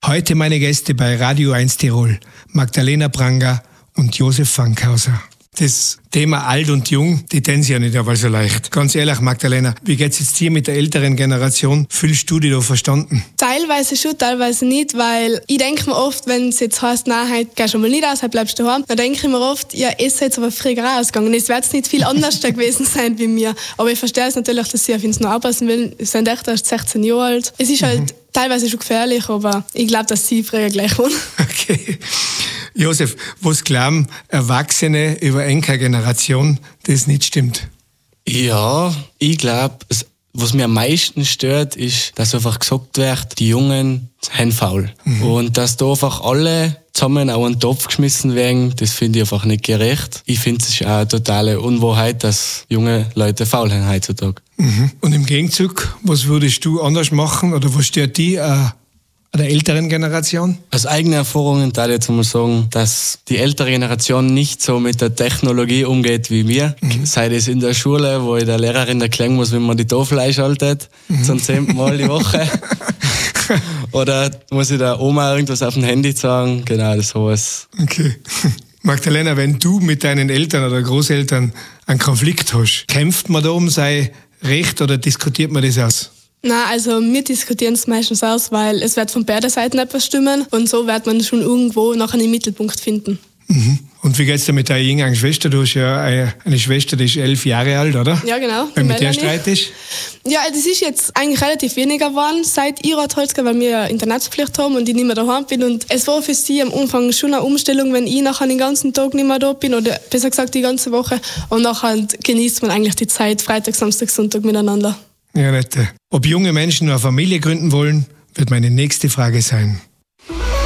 Heute meine Gäste bei Radio 1 Tirol, Magdalena Pranger und Josef Fankhauser. Das Thema alt und jung, die tun sie ja nicht einmal so leicht. Ganz ehrlich, Magdalena, wie geht's jetzt dir mit der älteren Generation? Fühlst du dich da verstanden? Teilweise schon, teilweise nicht, weil ich denke mir oft, wenn es jetzt heisst, nein, heute gehst du mal nicht aus, heute bleibst du daheim, dann denke ich mir oft, ja, ist jetzt aber früher ausgegangen. Es wird nicht viel anders gewesen sein wie mir. Aber ich verstehe es natürlich, dass sie auf uns noch aufpassen will. Sie sind echt erst 16 Jahre alt. Es ist halt teilweise schon gefährlich, aber ich glaube, dass sie früher gleich wohnen. Okay. Josef, was glauben Erwachsene über eine Generation, das nicht stimmt? Ja, ich glaube, was mir am meisten stört, ist, dass einfach gesagt wird, die Jungen sind faul. Und dass da einfach alle zusammen auf einen Topf geschmissen werden, das finde ich einfach nicht gerecht. Ich finde es ist auch eine totale Unwahrheit, dass junge Leute faul sind heutzutage. Und im Gegenzug, was würdest du anders machen oder was stört dich an der älteren Generation? Aus eigenen Erfahrungen darf ich jetzt mal sagen, dass die ältere Generation nicht so mit der Technologie umgeht wie wir. Sei es in der Schule, wo ich der Lehrerin erklären muss, wie man die Tafel einschaltet, zum 10. Mal die Woche. Oder muss ich der Oma irgendwas auf dem Handy sagen? Genau, das sowas. Okay. Magdalena, wenn du mit deinen Eltern oder Großeltern einen Konflikt hast, kämpft man da um sein Recht oder diskutiert man das aus? Nein, also wir diskutieren es meistens aus, weil es wird von beiden Seiten etwas stimmen und so wird man schon irgendwo nachher einen Mittelpunkt finden. Und wie geht's dir mit deiner jüngeren Schwester? Du hast ja eine Schwester, die ist 11 Jahre alt, oder? Ja, genau. Wenn mit der Streit ist? Ja, das ist jetzt eigentlich relativ weniger geworden seit ihrer Holzger, weil wir ja Internatspflicht haben und ich nicht mehr daheim bin. Und es war für sie am Anfang schon eine Umstellung, wenn ich nachher den ganzen Tag nicht mehr da bin oder besser gesagt die ganze Woche. Und nachher genießt man eigentlich die Zeit Freitag, Samstag, Sonntag miteinander. Ja, nett. Ob junge Menschen eine Familie gründen wollen, wird meine nächste Frage sein.